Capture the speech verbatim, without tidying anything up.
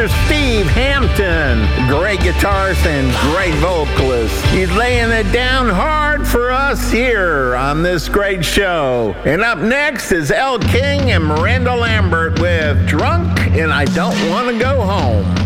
Mister Steve Hampton, great guitarist and great vocalist. He's laying it down hard for us here on this great show. And up next is Elle King and Miranda Lambert with Drunk and I Don't Want to Go Home.